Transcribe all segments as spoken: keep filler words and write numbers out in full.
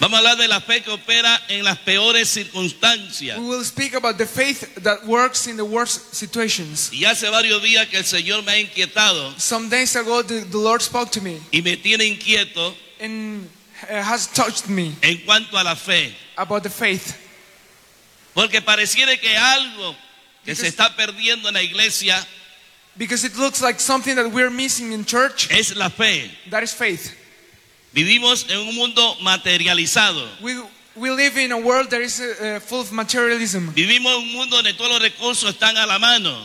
Vamos a hablar de la fe que opera en las peores circunstancias. We will speak about the faith that works in the worst situations. Y hace varios días que el Señor me ha inquietado Some days ago, the, the Lord spoke to me y me tiene inquieto and uh, has touched me en cuanto a la fe. about the faith. Porque pareciera que algo que Because- se está perdiendo en la iglesia Because it looks like something that we're missing in church, es la fe. that is faith. Vivimos en un mundo materializado. We, we live in a world that is uh, full of materialism. Vivimos en un mundo donde todos los recursos están a la mano.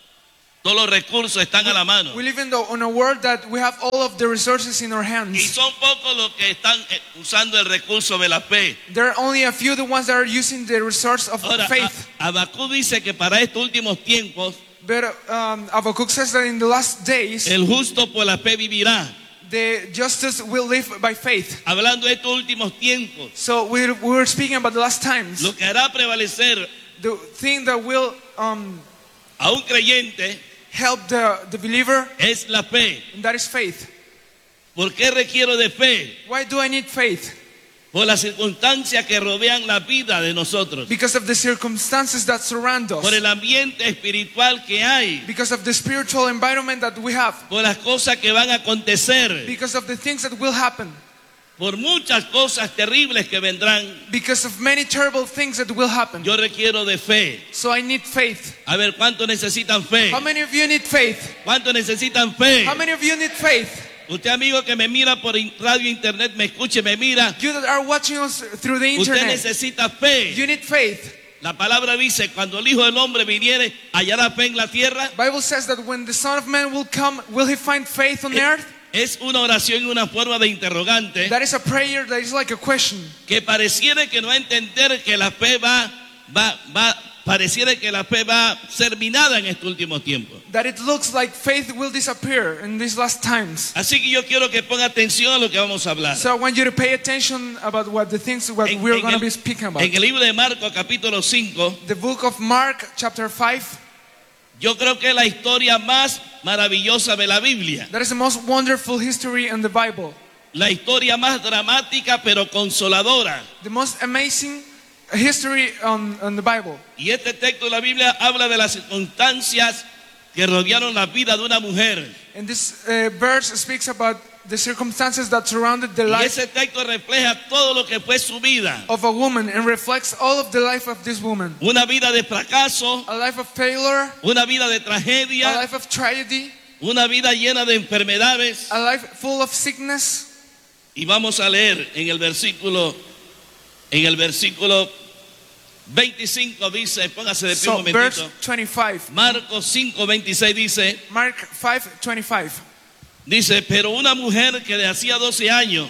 Todos los recursos están a la mano. We live in, the, in a world that we have all of the resources in our Y hands. son pocos los que están eh, usando el recurso de la fe. There are only a few the ones that are using the resource of Ahora, faith. A- Habacuc dice que para estos últimos tiempos But um, Habakkuk says that in the last days, el justo por la fe vivirá. the justice will live by faith. Hablando de estos últimos tiempos, So we we were speaking about the last times. lo que hará prevalecer The thing that will um, a un creyente help the, the believer, es la fe. and that is faith. ¿Por qué requiero de fe? Why do I need faith? Por las circunstancias que rodean la vida de nosotros. Because of the circumstances that surround us. Por el ambiente espiritual que hay. Because of the spiritual environment that we have. Por las cosas que van a acontecer. Because of the things that will happen. Por muchas cosas terribles que vendrán. Because of many terrible things that will happen. Yo requiero de fe. So I need faith. A ver, ¿cuántos necesitan fe? How many of you need faith? ¿Cuántos necesitan fe? How many of you need faith? Usted, amigo que me mira por in- radio, internet, me escuche, me mira. You that are watching us through the Usted internet, necesita fe. you need faith. La palabra dice, cuando el Hijo del Hombre viniere, hallará fe en la tierra. Bible says that when the Son of Man will come, will he find faith on the earth? Es una oración y una forma de interrogante That is a prayer that is like a question. que pareciera que no va a entender que la fe va, va, va, pareciera que la fe va a ser minada en estos últimos tiempos. That it looks like faith will disappear in these last times. Así que yo quiero que ponga atención a lo que vamos a hablar. So I want you to pay attention about what the things what En, we're en going to el, be speaking about. en el libro de Marcos, capítulo cinco, The book of Mark, chapter five, yo creo que es la historia más maravillosa de la Biblia. that is the most wonderful history in the Bible. La historia más dramática pero consoladora. The most amazing history on, on the Bible. Y este texto de la Biblia habla de las circunstancias que rodearon la vida de una mujer. And this uh, verse speaks about the circumstances that surrounded the Y life ese texto refleja todo lo que fue su vida. of a woman and reflects all of the life of this woman. Una vida de fracaso, A life of failure, una vida de a tragedia, life of tragedy, una vida llena de enfermedades. a life full of sickness. Y vamos a leer en el versículo, en el versículo veinticinco dice, póngase de pie un So verse momentito. twenty-five, Marcos cinco veintiséis dice, Mark five twenty-five. dice, pero una mujer que de hacía doce años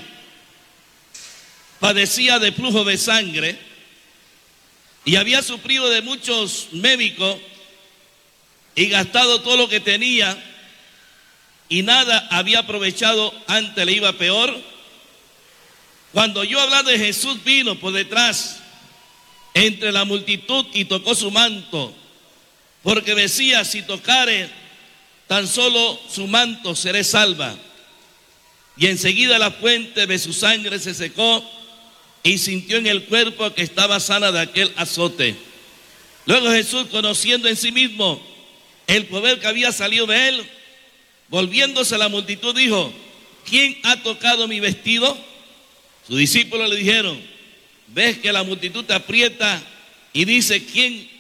padecía de flujo de sangre y había sufrido de muchos médicos y gastado todo lo que tenía y nada había aprovechado, antes le iba peor. Cuando oyó hablar de Jesús, vino por detrás entre la multitud y tocó su manto, porque decía, si tocare tan solo su manto, seré salva. Y enseguida la fuente de su sangre se secó y sintió en el cuerpo que estaba sana de aquel azote. Luego Jesús, conociendo en sí mismo el poder que había salido de él, volviéndose a la multitud, dijo, ¿quién ha tocado mi vestido? Sus discípulos le dijeron, ves que la multitud te aprieta y dice, ¿quién